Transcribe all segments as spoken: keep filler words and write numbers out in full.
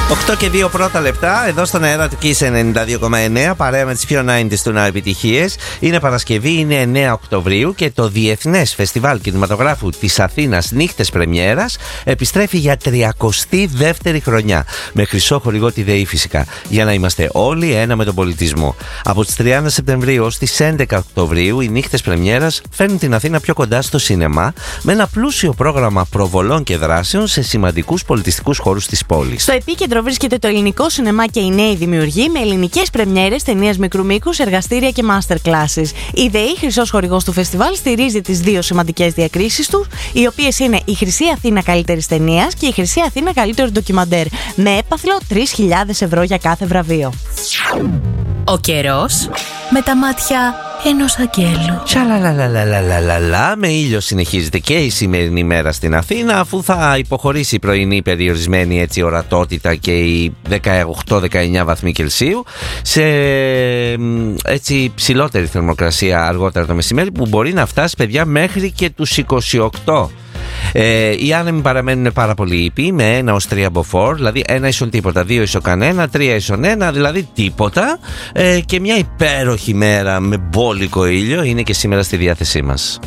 οκτώ και δύο πρώτα λεπτά, εδώ στον αέρα του Kiss ενενήντα δύο κόμμα εννέα, παρέα με τις πιο ενενήντα του Now επιτυχίες. Είναι Παρασκευή, είναι εννέα Οκτωβρίου και το Διεθνές Φεστιβάλ Κινηματογράφου της Αθήνας Νύχτες Πρεμιέρας επιστρέφει για τριακοστή δεύτερη χρονιά. Με χρυσό χορηγό τη ΔΕΗ φυσικά, για να είμαστε όλοι ένα με τον πολιτισμό. Από τις τριάντα Σεπτεμβρίου ως τις έντεκα Οκτωβρίου, οι Νύχτες Πρεμιέρας φέρνουν την Αθήνα πιο κοντά στο σινεμά, με ένα πλούσιο πρόγραμμα προβολών και δράσεων σε σημαντικούς πολιτιστικούς χώρους της πόλης. Στο επίκεντρο βρίσκεται το ελληνικό σινεμά και οι νέοι δημιουργοί, με ελληνικές πρεμιέρες, ταινίες μικρού μήκους, εργαστήρια και master classes. Η ΔΕΗ, χρυσός χορηγός του φεστιβάλ, στηρίζει τις δύο σημαντικές διακρίσεις του, οι οποίες είναι η Χρυσή Αθήνα καλύτερης ταινίας και η Χρυσή Αθήνα καλύτερο ντοκιμαντέρ, με έπαθλο τρεις χιλιάδες ευρώ για κάθε βραβείο. Ο καιρός με τα μάτια ενός αγγέλου. Τσαλαλαλαλαλαλαλα, με ήλιο συνεχίζεται και η σημερινή μέρα στην Αθήνα, αφού θα υποχωρήσει η πρωινή περιορισμένη έτσι ορατότητα και οι δεκαοκτώ δεκαεννέα βαθμοί Κελσίου, σε έτσι ψηλότερη θερμοκρασία αργότερα το μεσημέρι, που μπορεί να φτάσει, παιδιά, μέχρι και τους είκοσι οκτώ. Ε, οι άνεμοι παραμένουν πάρα πολύ ήπιοι, με ένα ως τρία μποφόρ, δηλαδή ένα ίσον τίποτα, δύο ίσον κανένα, τρία ίσον ένα, δηλαδή τίποτα. Ε, και μια υπέροχη μέρα με μπόλικο ήλιο είναι και σήμερα στη διάθεσή μας.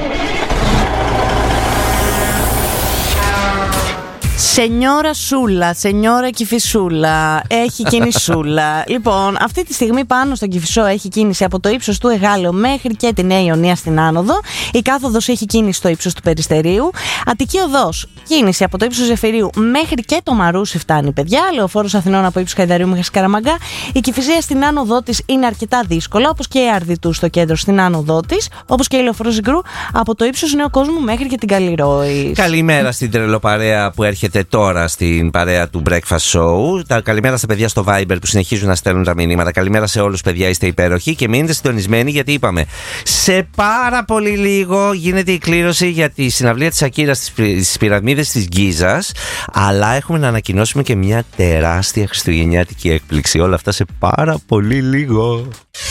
Σενιόρα Σούλα, σενιόρα Κηφισούλα, έχει κινησούλα. Λοιπόν, αυτή τη στιγμή πάνω στον Κηφισό έχει κίνηση από το ύψος του Εγάλεω μέχρι και τη Νέα Ιωνία στην άνοδο. Η κάθοδος έχει κίνηση στο ύψος του Περιστερίου. Αττική οδός, κίνηση από το ύψος Ζεφυρίου μέχρι και το Μαρούσι φτάνει, παιδιά. Λεωφόρος Αθηνών από ύψος Χαϊδαρίου μέχρι Σκαραμαγκά. Η Κηφισία στην άνοδό της είναι αρκετά δύσκολα, όπως και η Αρδιτού στο κέντρο στην άνοδό της, όπως και η Λεωφόρος Ζυγκρού από το ύψος Νέου Κόσμου μέχρι και την Καλλιρόη. Καλημέρα στην τρελοπαρέα που έρχεται τώρα στην παρέα του Breakfast Show. Τα καλημέρα στα παιδιά στο Viber που συνεχίζουν να στέλνουν τα μηνύματα. Καλημέρα σε όλους, παιδιά, είστε υπέροχοι και μείνετε συντονισμένοι, γιατί είπαμε σε πάρα πολύ λίγο γίνεται η κλήρωση για τη συναυλία της Ακύρα στις πυραμίδες της Γκίζας. Αλλά έχουμε να ανακοινώσουμε και μια τεράστια χριστουγεννιάτικη έκπληξη. Όλα αυτά σε πάρα πολύ λίγο.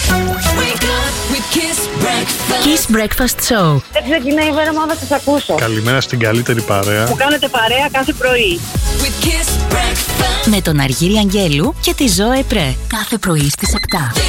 Kiss Breakfast Show. Δεν ξεκινάει η μέρα μου, θα σας ακούσω. Καλημέρα στην καλύτερη παρέα που κάνετε παρέα κάθε πρωί. Με τον Αργύρη Αγγέλου και τη Ζώε Πρέ. Κάθε πρωί στις επτά.